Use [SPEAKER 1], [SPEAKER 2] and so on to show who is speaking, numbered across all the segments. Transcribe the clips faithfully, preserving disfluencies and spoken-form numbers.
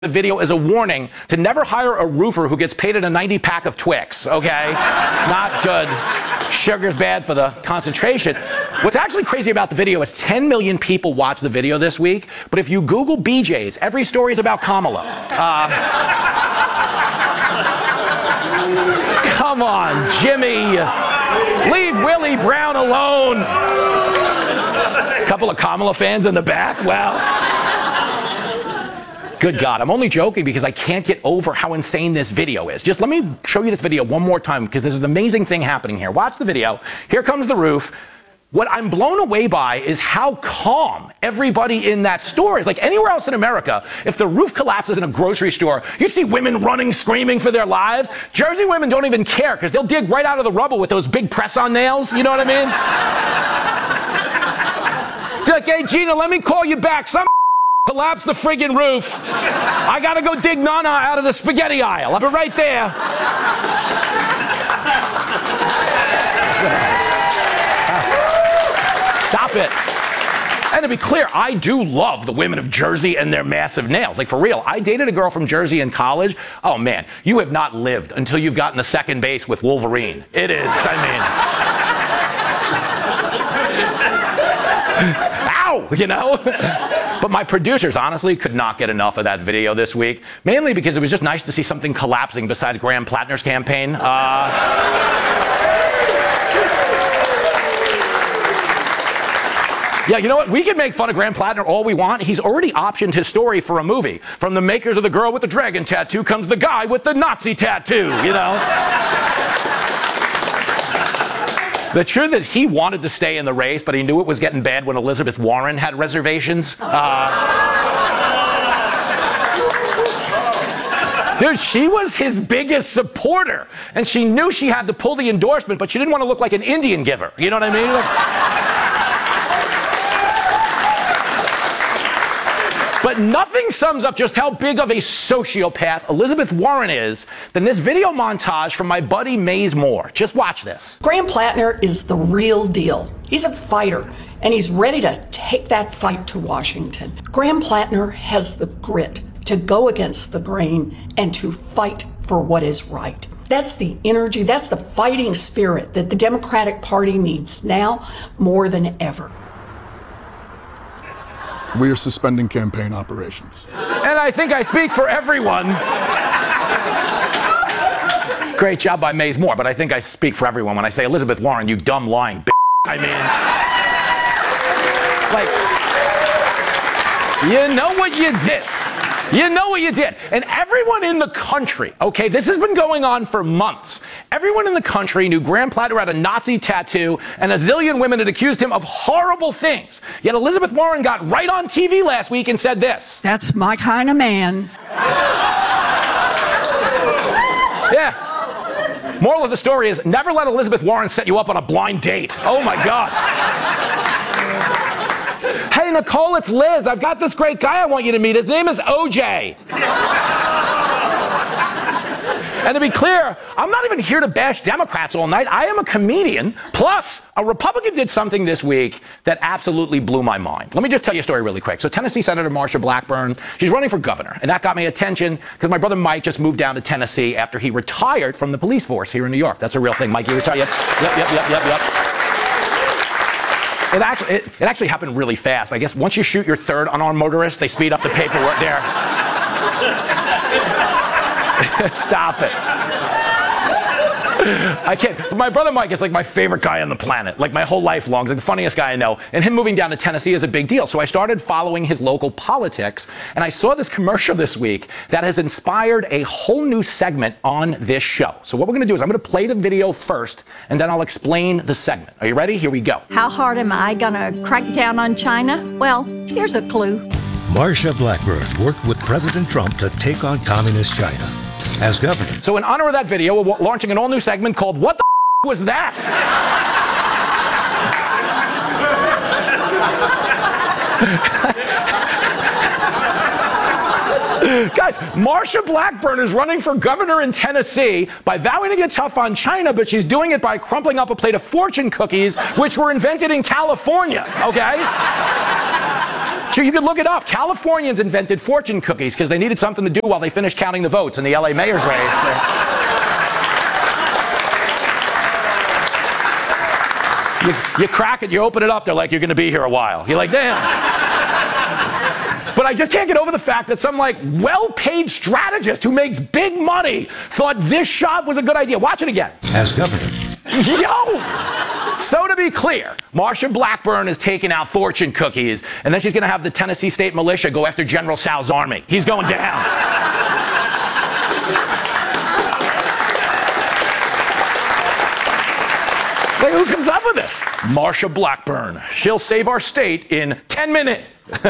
[SPEAKER 1] The video is a warning to never hire a roofer who gets paid at a ninety pack of Twix, okay? Not good. Sugar's bad for the concentration. What's actually crazy about the video is ten million people watched the video this week, but if you Google B Js, every story is about Kamala. Uh, come on, Jimmy. Leave Willie Brown alone. A couple of Kamala fans in the back, well. Good God, I'm only joking because I can't get over how insane this video is. Just let me show you this video one more time because there's an amazing thing happening here. Watch the video. Here comes the roof. What I'm blown away by is how calm everybody in that store is. Like anywhere else in America, if the roof collapses in a grocery store, you see women running, screaming for their lives. Jersey women don't even care because they'll dig right out of the rubble with those big press-on nails. You know what I mean? They're like, hey, Gina, let me call you back. Some collapse the friggin' roof. I gotta go dig Nana out of the spaghetti aisle. I'll be right there. Stop it. And to be clear, I do love the women of Jersey and their massive nails. Like, for real, I dated a girl from Jersey in college. Oh, man, you have not lived until you've gotten to second base with Wolverine. It is, I mean... Ow! You know? But my producers, honestly, could not get enough of that video this week, mainly because it was just nice to see something collapsing besides Graham Plattner's campaign. Uh, yeah, you know what? We can make fun of Graham Plattner all we want. He's already optioned his story for a movie. From the makers of The Girl with the Dragon Tattoo comes the guy with the Nazi tattoo, you know? The truth is, he wanted to stay in the race, but he knew it was getting bad when Elizabeth Warren had reservations. Uh, dude, she was his biggest supporter, and she knew she had to pull the endorsement, but she didn't want to look like an Indian giver. You know what I mean? Like, but nothing sums up just how big of a sociopath Elizabeth Warren is than this video montage from my buddy Maze Moore. Just watch this.
[SPEAKER 2] Graham Plattner is the real deal. He's a fighter, and he's ready to take that fight to Washington. Graham Plattner has the grit to go against the grain and to fight for what is right. That's the energy, that's the fighting spirit that the Democratic Party needs now more than ever.
[SPEAKER 3] We are suspending campaign operations.
[SPEAKER 1] And I think I speak for everyone. Great job by Maze Moore, but I think I speak for everyone when I say, Elizabeth Warren, you dumb lying b****. I mean, like, you know what you did. You know what you did. And everyone in the country, okay, this has been going on for months. Everyone in the country knew Graham Plattner had a Nazi tattoo, and a zillion women had accused him of horrible things. Yet Elizabeth Warren got right on T V last week and said this.
[SPEAKER 2] That's my kind of man.
[SPEAKER 1] Yeah. Moral of the story is never let Elizabeth Warren set you up on a blind date. Oh, my God. Hey, Nicole, it's Liz. I've got this great guy I want you to meet. His name is O J. And to be clear, I'm not even here to bash Democrats all night. I am a comedian. Plus, a Republican did something this week that absolutely blew my mind. Let me just tell you a story really quick. So Tennessee Senator Marsha Blackburn, she's running for governor. And that got my attention because my brother Mike just moved down to Tennessee after he retired from the police force here in New York. That's a real thing. Mike, you retired? Yep, yep, yep, yep, yep, yep. It actually, it, it actually happened really fast. I guess once you shoot your third unarmed motorist, they speed up the paperwork there. Stop it. I can't. But my brother Mike is like my favorite guy on the planet. Like my whole life long. He's like the funniest guy I know. And him moving down to Tennessee is a big deal. So I started following his local politics. And I saw this commercial this week that has inspired a whole new segment on this show. So what we're going to do is I'm going to play the video first, and then I'll explain the segment. Are you ready? Here we go.
[SPEAKER 4] How hard am I going to crack down on China? Well, here's a clue. Marsha Blackburn worked with President Trump to take on communist China as governor.
[SPEAKER 1] So in honor of that video, we're launching an all-new segment called What the F*** Was That? Guys, Marsha Blackburn is running for governor in Tennessee by vowing to get tough on China, but she's doing it by crumpling up a plate of fortune cookies, which were invented in California, okay? Sure, you can look it up. Californians invented fortune cookies because they needed something to do while they finished counting the votes in the L A mayor's race. you, you crack it, you open it up, they're like, you're going to be here a while. You're like, damn. But I just can't get over the fact that some, like, well-paid strategist who makes big money thought this shot was a good idea. Watch it again.
[SPEAKER 4] As governor.
[SPEAKER 1] Yo! So to be clear, Marsha Blackburn is taking out fortune cookies, and then she's going to have the Tennessee State Militia go after General Sal's army. He's going down. Like, who comes up with this? Marsha Blackburn. She'll save our state in ten minutes.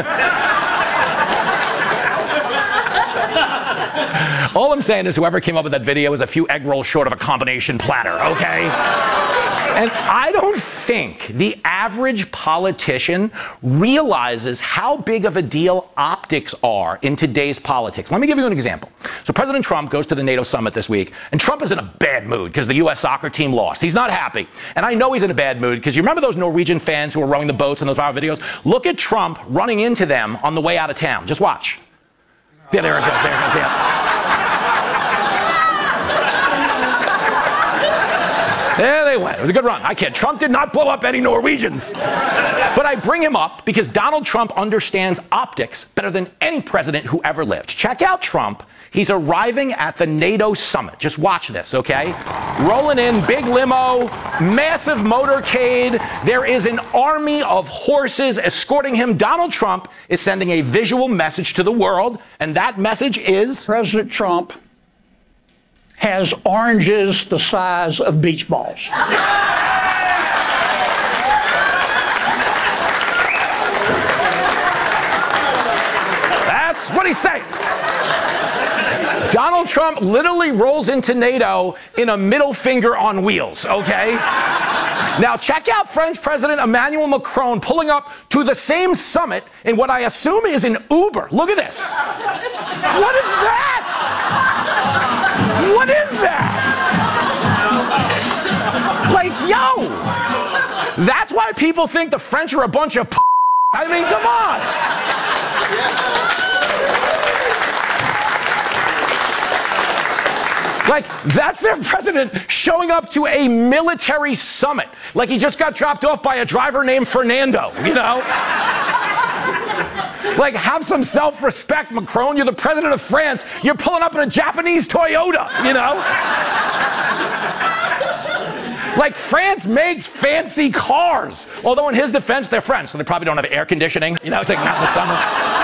[SPEAKER 1] All I'm saying is whoever came up with that video is a few egg rolls short of a combination platter, okay? And I don't think the average politician realizes how big of a deal optics are in today's politics. Let me give you an example. So President Trump goes to the NATO summit this week, and Trump is in a bad mood because the U S soccer team lost. He's not happy. And I know he's in a bad mood because you remember those Norwegian fans who were rowing the boats in those viral videos? Look at Trump running into them on the way out of town. Just watch. Yeah, there it goes. There it goes. Yeah. There they went. It was a good run. I kid. Trump did not blow up any Norwegians. But I bring him up because Donald Trump understands optics better than any president who ever lived. Check out Trump. He's arriving at the NATO summit. Just watch this, okay? Rolling in, big limo, massive motorcade. There is an army of horses escorting him. Donald Trump is sending a visual message to the world, and that message is...
[SPEAKER 5] President Trump has oranges the size of beach balls.
[SPEAKER 1] That's what he's saying. Donald Trump literally rolls into NATO in a middle finger on wheels, okay? Now, check out French President Emmanuel Macron pulling up to the same summit in what I assume is an Uber. Look at this. What is that? What is that? Like, yo, that's why people think the French are a bunch of p- I mean, come on. Like, that's their president showing up to a military summit. Like he just got dropped off by a driver named Fernando, you know? Like, have some self-respect, Macron. You're the president of France. You're pulling up in a Japanese Toyota, you know? Like, France makes fancy cars. Although in his defense, they're French, so they probably don't have air conditioning. You know, it's like not in the summer.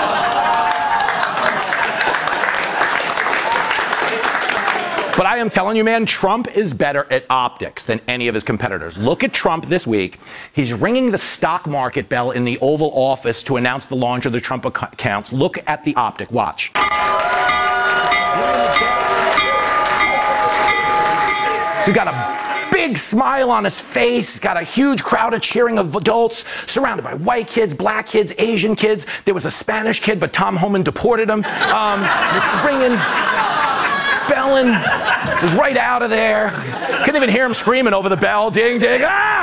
[SPEAKER 1] But I am telling you, man, Trump is better at optics than any of his competitors. Look at Trump this week. He's ringing the stock market bell in the Oval Office to announce the launch of the Trump accounts. Look at the optic. Watch. So he's got a big smile on his face. He's got a huge crowd of cheering of adults, surrounded by white kids, black kids, Asian kids. There was a Spanish kid, but Tom Homan deported him. Um, he's bringing... Spelling, this is right out of there. Couldn't even hear him screaming over the bell. Ding, ding,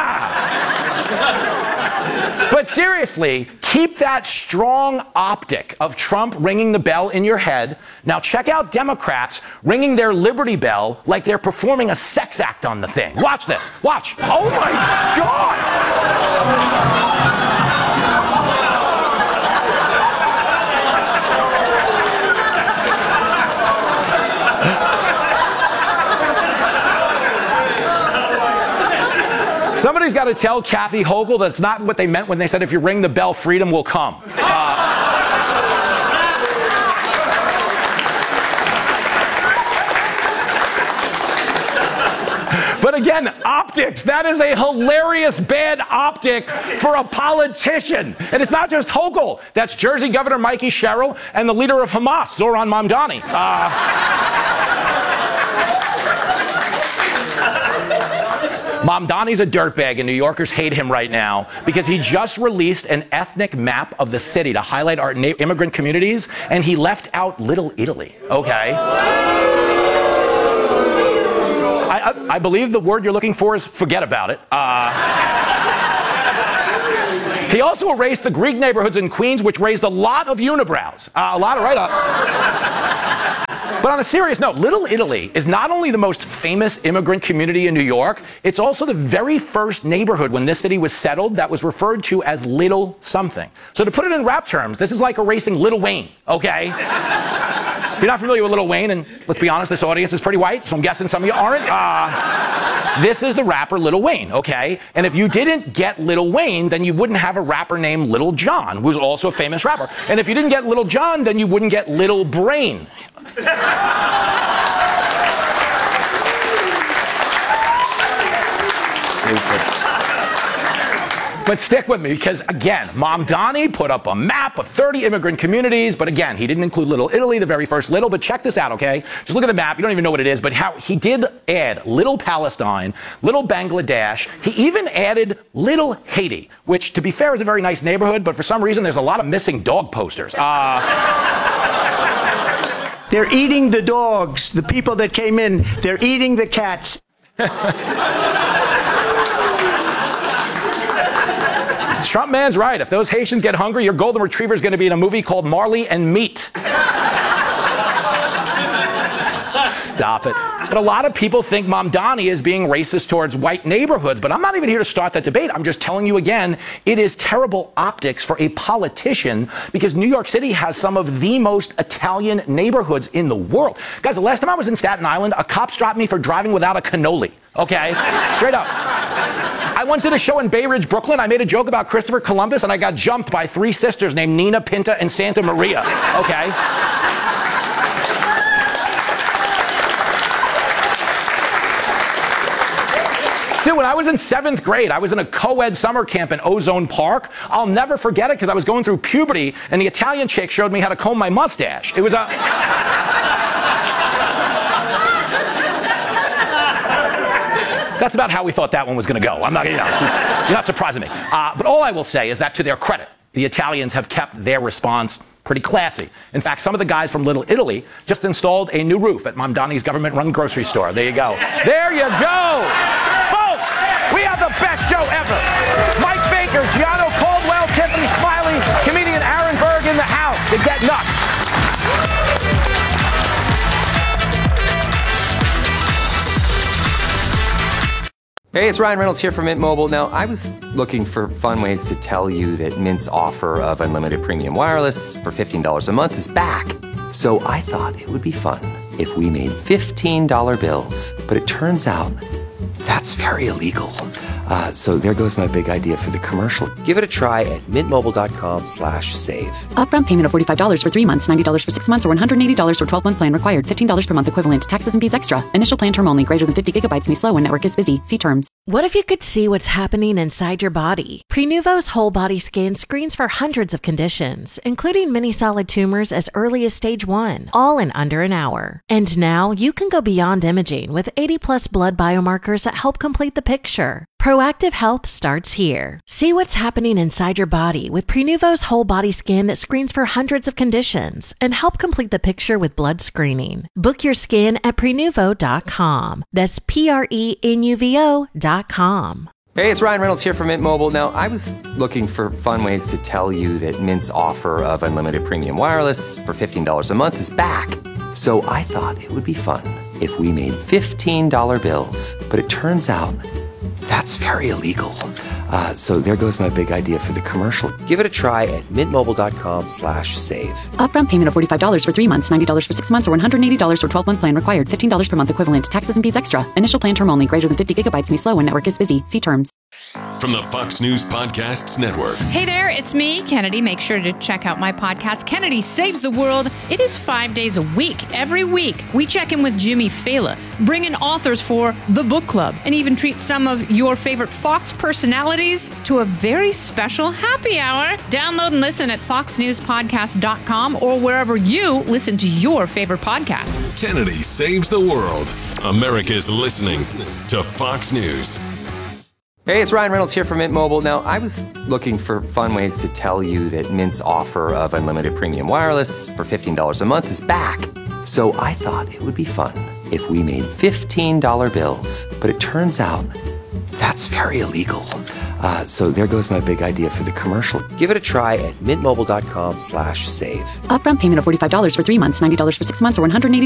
[SPEAKER 1] ah! But seriously, keep that strong optic of Trump ringing the bell in your head. Now check out Democrats ringing their Liberty Bell like they're performing a sex act on the thing. Watch this. Watch. Oh my God! Somebody's got to tell Kathy Hochul that's not what they meant when they said if you ring the bell, freedom will come. Uh, but again, optics, that is a hilarious bad optic for a politician. And it's not just Hochul. That's Jersey Governor Mikey Sherrill and the leader of Hamas, Zoran Mamdani. Uh, Mamdani's a dirtbag, and New Yorkers hate him right now because he just released an ethnic map of the city to highlight our na- immigrant communities, and he left out Little Italy, okay? I, I, I believe the word you're looking for is forget about it. Uh, He also erased the Greek neighborhoods in Queens, which raised a lot of unibrows. Uh, a lot of right up. But on a serious note, Little Italy is not only the most famous immigrant community in New York, it's also the very first neighborhood when this city was settled that was referred to as Little something. So to put it in rap terms, this is like erasing Lil Wayne, okay? If you're not familiar with Lil Wayne, and let's be honest, this audience is pretty white, so I'm guessing some of you aren't. Uh, this is the rapper Lil Wayne, okay? And if you didn't get Lil Wayne, then you wouldn't have a rapper named Lil Jon, who's also a famous rapper. And if you didn't get Lil Jon, then you wouldn't get Lil Brain. Stupid. But stick with me, because again, Mamdani put up a map of thirty immigrant communities, but again, he didn't include Little Italy, the very first Little, but check this out, okay? Just look at the map, you don't even know what it is, but how he did add Little Palestine, Little Bangladesh, he even added Little Haiti, which, to be fair, is a very nice neighborhood, but for some reason, there's a lot of missing dog posters. Uh...
[SPEAKER 6] They're eating the dogs, the people that came in, they're eating the cats.
[SPEAKER 1] Trump man's right. If those Haitians get hungry, your golden retriever is going to be in a movie called Marley and Meat. Stop it. But a lot of people think Mamdani is being racist towards white neighborhoods, but I'm not even here to start that debate. I'm just telling you again, it is terrible optics for a politician because New York City has some of the most Italian neighborhoods in the world. Guys, the last time I was in Staten Island, a cop stopped me for driving without a cannoli. Okay? Straight up. I once did a show in Bay Ridge, Brooklyn. I made a joke about Christopher Columbus, and I got jumped by three sisters named Nina, Pinta, and Santa Maria. Okay? Dude, when I was in seventh grade, I was in a co-ed summer camp in Ozone Park. I'll never forget it because I was going through puberty, and the Italian chick showed me how to comb my mustache. It was a... That's about how we thought that one was going to go. I'm not, you know, you're not surprising me. Uh, but all I will say is that to their credit, the Italians have kept their response pretty classy. In fact, some of the guys from Little Italy just installed a new roof at Mamdani's government-run grocery store. There you go. There you go. Folks, we have the best show ever. Mike Baker, Gianno Caldwell, Tiffany Smiley, comedian Aaron Berg in the house to get nuts.
[SPEAKER 7] Hey, it's Ryan Reynolds here from Mint Mobile. Now, I was looking for fun ways to tell you that Mint's offer of unlimited premium wireless for fifteen dollars a month is back. So I thought it would be fun if we made fifteen dollar bills. But it turns out that's very illegal. Uh, so there goes my big idea for the commercial. Give it a try at mintmobile.com slash save.
[SPEAKER 8] Upfront payment of forty-five dollars for three months, ninety dollars for six months, or one hundred eighty dollars for twelve-month plan required. fifteen dollars per month equivalent. Taxes and fees extra. Initial plan term only. Greater than fifty gigabytes may slow when network is busy. See terms.
[SPEAKER 9] What if you could see what's happening inside your body? Prenuvo's whole body scan screens for hundreds of conditions, including many solid tumors as early as stage one, all in under an hour. And now you can go beyond imaging with eighty plus blood biomarkers that help complete the picture. Proactive health starts here. See what's happening inside your body with Prenuvo's whole body scan that screens for hundreds of conditions and help complete the picture with blood screening. Book your scan at prenuvo dot com. That's P R E N U V O dot com.
[SPEAKER 7] Hey, it's Ryan Reynolds here from Mint Mobile. Now, I was looking for fun ways to tell you that Mint's offer of unlimited premium wireless for fifteen dollars a month is back. So I thought it would be fun if we made fifteen dollar bills. But it turns out that's very illegal. Uh, so there goes my big idea for the commercial. Give it a try at mintmobile.com slash save.
[SPEAKER 8] Upfront payment of forty-five dollars for three months, ninety dollars for six months, or one hundred eighty dollars for twelve-month plan required. fifteen dollars per month equivalent. Taxes and fees extra. Initial plan term only. Greater than fifty gigabytes may slow when network is busy. See terms.
[SPEAKER 10] From the Fox News Podcasts Network.
[SPEAKER 11] Hey there, it's me, Kennedy. Make sure to check out my podcast, Kennedy Saves the World. It is five days a week. Every week, we check in with Jimmy Fallon, bring in authors for the book club, and even treat some of your favorite Fox personalities to a very special happy hour. Download and listen at fox news podcast dot com or wherever you listen to your favorite podcast.
[SPEAKER 10] Kennedy Saves the World. America's listening to Fox News.
[SPEAKER 7] Hey, it's Ryan Reynolds here from Mint Mobile. Now, I was looking for fun ways to tell you that Mint's offer of unlimited premium wireless for fifteen dollars a month is back. So I thought it would be fun if we made fifteen dollar bills. But it turns out that's very illegal. Uh, so there goes my big idea for the commercial. Give it a try at mintmobile.com slash save.
[SPEAKER 8] Upfront payment of forty-five dollars for three months, ninety dollars for six months, or one hundred eighty